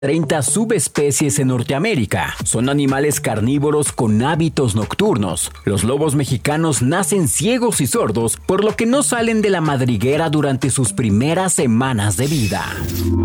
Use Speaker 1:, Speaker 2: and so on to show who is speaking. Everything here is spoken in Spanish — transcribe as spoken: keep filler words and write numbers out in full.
Speaker 1: treinta subespecies en Norteamérica. Son animales carnívoros con hábitos nocturnos. Los lobos mexicanos nacen ciegos y sordos, por lo que no salen de la madriguera durante sus primeras semanas de vida.